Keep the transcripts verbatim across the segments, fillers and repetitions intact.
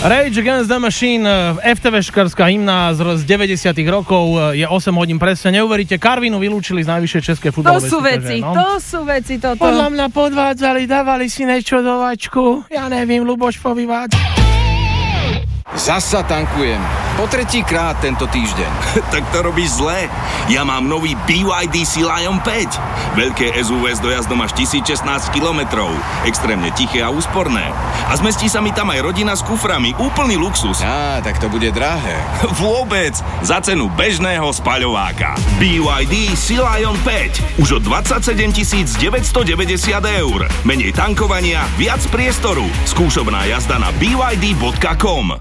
Rage Against the Machine, ef té véškarská hymna z deväťdesiatych rokov, je osem hodín presne. Neuveríte, Karvinu vylúčili z najvyššej českej futbalovej súťaže. To sú veci, no? to sú veci, toto. Podľa mňa podvádzali, dávali si niečo do vačku. Ja neviem, Luboš povyváč. Zasa tankujem. Po tretí krát tento týždeň. Tak to robíš zle. Ja mám nový bé vé dé Sea Lion päť. Veľké es ú vé s dojazdom až tisícšestnásť kilometrov. Extrémne tiché a úsporné. A zmestí sa mi tam aj rodina s kuframi. Úplný luxus. Á, tak to bude drahé. Vôbec. Za cenu bežného spaľováka. bé vé dé Sea Lion päť. Už od dvadsaťsedem tisíc deväťstodeväťdesiat eur. Menej tankovania, viac priestoru. Skúšobná jazda na bé vé dé bodka com.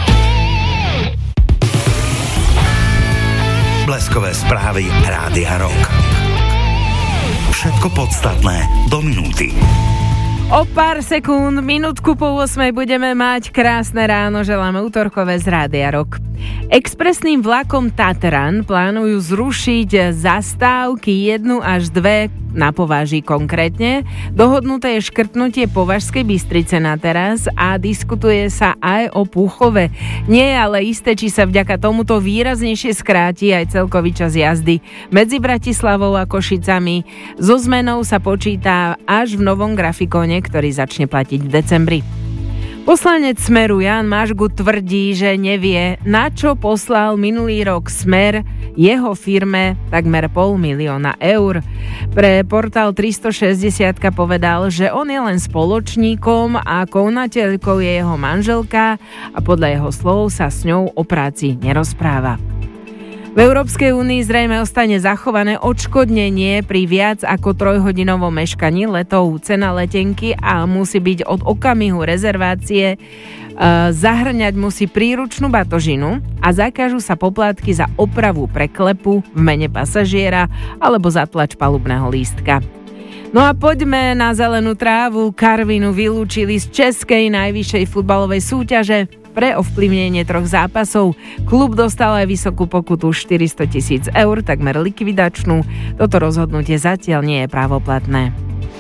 Bleskové správy Rádia Rock. Všetko podstatné do minúty. O pár sekúnd, minútku po ôsmej budeme mať krásne ráno, želáme útorkové z Rádia Rock. Expresným vlakom Tatran plánujú zrušiť zastávky jednu až dve na Považí konkrétne. Dohodnuté je škrtnutie Považskej Bystrice na teraz a diskutuje sa aj o Púchove. Nie je ale isté, či sa vďaka tomuto výraznejšie skráti aj celkový čas jazdy medzi Bratislavou a Košicami. So zmenou sa počíta až v novom grafikone, ktorý začne platiť v decembri. Poslanec Smeru Ján Mažgut tvrdí, že nevie, na čo poslal minulý rok Smer jeho firme takmer pol milióna eur. Pre portál tristošesťdesiat povedal, že on je len spoločníkom a konateľkou je jeho manželka a podľa jeho slov sa s ňou o práci nerozpráva. V Európskej únii zrejme ostane zachované odškodnenie pri viac ako trojhodinovom meškaní letov. Cena letenky a musí byť od okamihu rezervácie e, zahrňať musí príručnú batožinu a zakážu sa poplatky za opravu preklepu v mene pasažiera alebo za tlač palubného lístka. No a poďme na zelenú trávu. Karvinu vylúčili z českej najvyššej futbalovej súťaže pre ovplyvnenie troch zápasov. Klub dostal aj vysokú pokutu štyristotisíc eur, takmer likvidačnú. Toto rozhodnutie zatiaľ nie je právoplatné.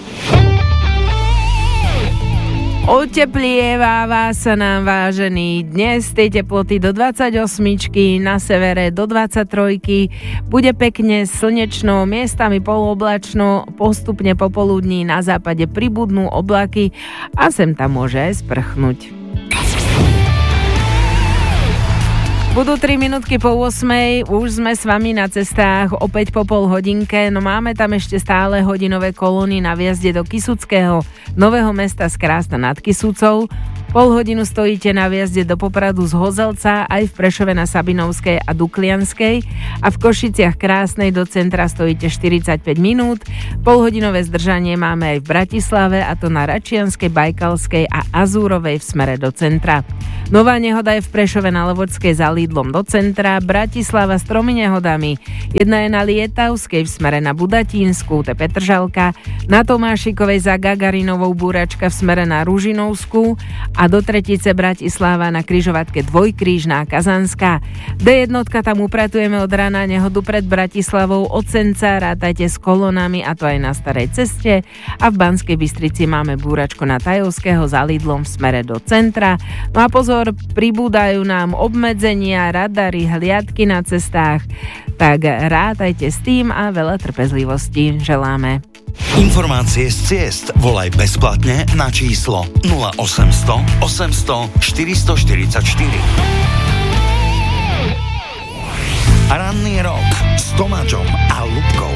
Oteplieváva sa nám, vážení. Dnes tie teploty do dvadsaťosmičky, na severe do dvadsaťtrojky. Bude pekne slnečno, miestami polooblačno, postupne popoludní na západe pribudnú oblaky a sem tam môže aj sprchnúť. Budú tri minútky po ôsmej, už sme s vami na cestách opäť po pol hodinke, no máme tam ešte stále hodinové kolóny na viazde do Kysuckého Nového Mesta z Krásna nad Kysucou. Pol hodinu stojíte na viazde do Popradu z Hozelca, aj v Prešove na Sabinovskej a Duklianskej a v Košiciach Krásnej do centra stojíte štyridsaťpäť minút. Polhodinové zdržanie máme aj v Bratislave, a to na Račianskej, Bajkalskej a Azúrovej v smere do centra. Nová nehoda je v Prešove na Levočskej za Lídlom do centra, Bratislava s tromi nehodami. Jedna je na Lietavskej v smere na Budatínsku, to je Petržalka, na Tomášikovej za Gagarinovou búračka v smere na Ružinovskú a do Tretice Bratislava na križovatke Dvojkrížná Kazanská. dé jedna tam upratujeme od rána nehodu pred Bratislavou od Senca, rátajte s kolonami, a to aj na Starej ceste, a v Banskej Bystrici máme búračku na Tajovského za Lidlom v smere do centra. No a pozor, pribúdajú nám obmedzenia, radary, hliadky na cestách, tak rátajte s tým a veľa trpezlivosti želáme. Informácie z ciest volaj bezplatne na číslo nula osemsto osemsto štyristoštyridsaťštyri. Ranný rok s Tomáčom a Ľubkou.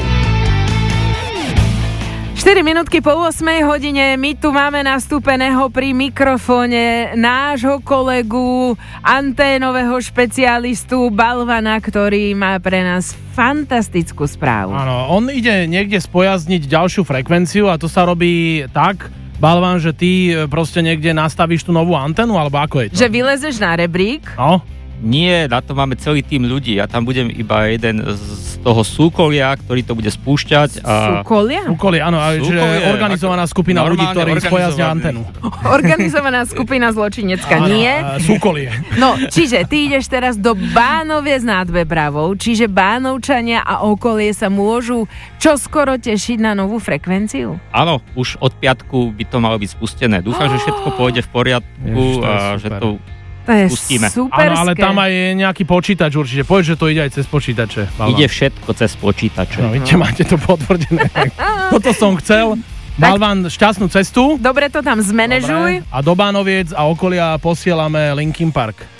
štyri minútky po ôsmej hodine, my tu máme nastúpeného pri mikrofóne nášho kolegu, anténového špecialistu Balvana, ktorý má pre nás fantastickú správu. Áno, on ide niekde spojazniť ďalšiu frekvenciu a to sa robí tak, Balvan, že ty proste niekde nastavíš tú novú antenu, alebo ako je to? Že vylezeš na rebrík? No. Nie, na to máme celý tým ľudí. Ja tam budem iba jeden z toho súkolia, ktorý to bude spúšťať. A... Súkolia? Súkolia, áno, že organizovaná skupina ľudí, ktorí spojaznia antenu. Organizovaná skupina zločinecká, nie? Súkolie. No, čiže ty ideš teraz do Bánoviec nad Bebravou, čiže Bánovčania a okolie sa môžu čoskoro tešiť na novú frekvenciu? Áno, už od piatku by to malo byť spustené. Dúfam, oh. že všetko pôjde v poriadku. Ježiš, a že to To je Pustíme. superské. Áno, ale tam aj je nejaký počítač určite. Povedz, že to ide aj cez počítače. Balván. Ide všetko cez počítače. No, vidíte, máte to potvrdené. Toto som chcel. Balván, šťastnú cestu. Dobre to tam zmanéžuj. Dobre. A do Bánoviec a okolia posielame Linkin Park.